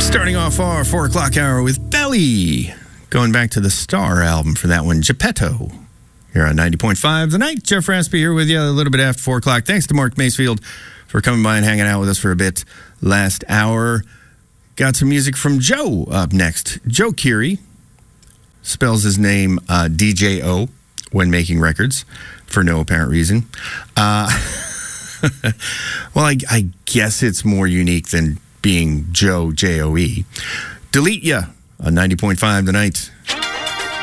Starting off our 4 o'clock hour with Belly. Going back to the Star album for that one, Geppetto. Here on 90.5 The Night. Jeff Raspy here with you a little bit after 4 o'clock. Thanks to Mark Macefield for coming by and hanging out with us for a bit last hour. Got some music from Joe up next. Joe Keery spells his name DJO when making records for no apparent reason. Well, I guess it's more unique than being Joe, J-O-E. Delete Ya on 90.5 The Night.